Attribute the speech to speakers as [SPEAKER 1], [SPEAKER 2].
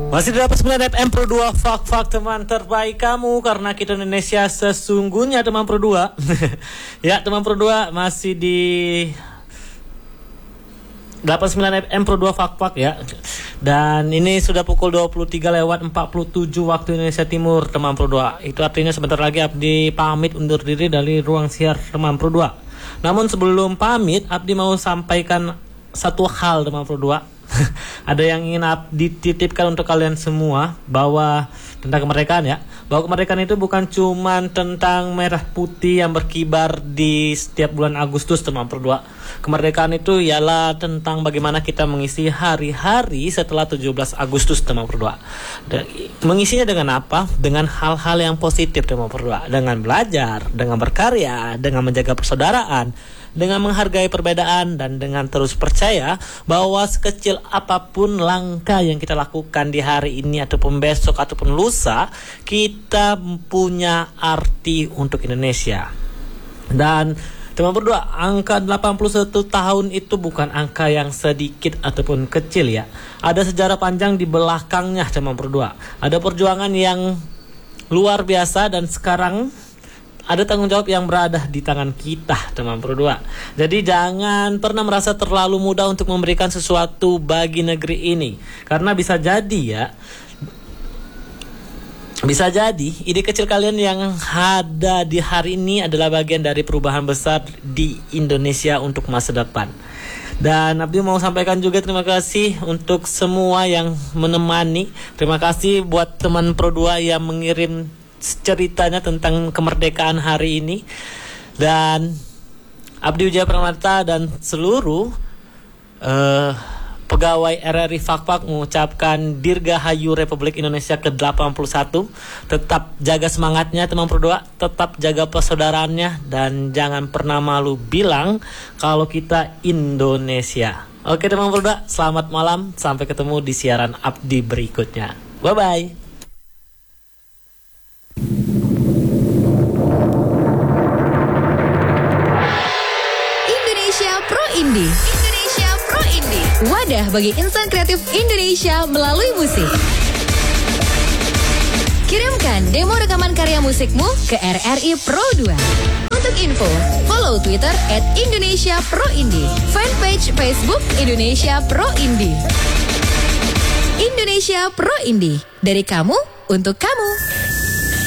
[SPEAKER 1] Masih di 89 FM Pro 2, fak teman terbaik kamu, karena kita Indonesia sesungguhnya teman Pro 2. Ya, teman Pro 2 masih di 89 FM Pro 2 fak ya. Dan ini sudah pukul 23:47 waktu Indonesia Timur, teman Pro 2. Itu artinya sebentar lagi Abdi pamit undur diri dari ruang siar teman Pro 2. Namun sebelum pamit, Abdi mau sampaikan satu hal teman Pro 2. Ada yang ingin dititipkan untuk kalian semua, bahwa tentang kemerdekaan ya, bahwa kemerdekaan itu bukan cuman tentang merah putih yang berkibar di setiap bulan Agustus teman Pro 2. Kemerdekaan itu ialah tentang bagaimana kita mengisi hari-hari setelah 17 Agustus teman Pro 2. Mengisinya dengan apa? Dengan hal-hal yang positif teman Pro 2. Dengan belajar, dengan berkarya, dengan menjaga persaudaraan, dengan menghargai perbedaan, dan dengan terus percaya bahwa sekecil apapun langkah yang kita lakukan di hari ini ataupun besok ataupun lusa, kita punya arti untuk Indonesia. Dan teman berdua, angka 81 tahun itu bukan angka yang sedikit ataupun kecil ya. Ada sejarah panjang di belakangnya teman berdua. Ada perjuangan yang luar biasa, dan sekarang ada tanggung jawab yang berada di tangan kita teman Pro 2. Jadi jangan pernah merasa terlalu mudah untuk memberikan sesuatu bagi negeri ini, karena bisa jadi ide kecil kalian yang ada di hari ini adalah bagian dari perubahan besar di Indonesia untuk masa depan. Dan Abdi mau sampaikan juga terima kasih untuk semua yang menemani. Terima kasih buat teman Pro 2 yang mengirim ceritanya tentang kemerdekaan hari ini. Dan Abdi Wijaya Pramata dan seluruh pegawai RRI Fakfak mengucapkan Dirgahayu Republik Indonesia ke-81. Tetap jaga semangatnya teman Pro 2, tetap jaga persaudaraannya, dan jangan pernah malu bilang kalau kita Indonesia. Oke teman Pro 2, selamat malam, sampai ketemu di siaran Abdi berikutnya. Bye bye.
[SPEAKER 2] Indonesia Pro Indie, wadah bagi insan kreatif Indonesia melalui musik. Kirimkan demo rekaman karya musikmu ke RRI Pro 2. Untuk info, follow Twitter @IndonesiaProIndie, fanpage Facebook Indonesia Pro Indie. Indonesia Pro Indie, dari kamu untuk kamu.